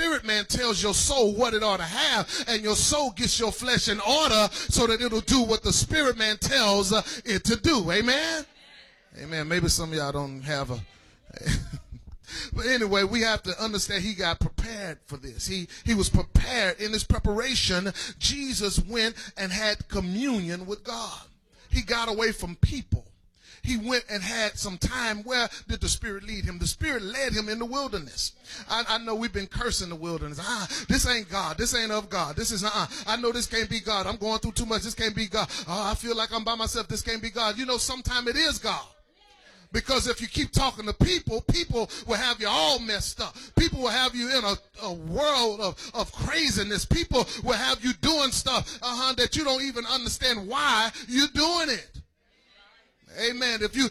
spirit man tells your soul what it ought to have, and your soul gets your flesh in order so that it'll do what the spirit man tells it to do. Amen? Amen. Maybe some of y'all don't have a... But anyway, we have to understand he got prepared for this. He was prepared. In his preparation, Jesus went and had communion with God. He got away from people. He went and had some time. Where did the Spirit lead him? The Spirit led him in the wilderness. I know we've been cursing the wilderness. This ain't God. This ain't of God. This is, I know this can't be God. I'm going through too much. This can't be God. I feel like I'm by myself. This can't be God. You know, sometimes it is God. Because if you keep talking to people, people will have you all messed up. People will have you in a world of craziness. People will have you doing stuff that you don't even understand why you're doing it. Amen. If you